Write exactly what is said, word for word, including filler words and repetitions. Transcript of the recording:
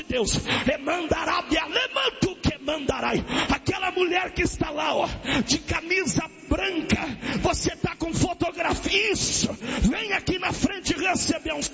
Deus, mandará, lemanto que mandarai. Aquela mulher que está lá, ó, de camisa branca, você está com fotografia, isso, vem aqui na frente receber um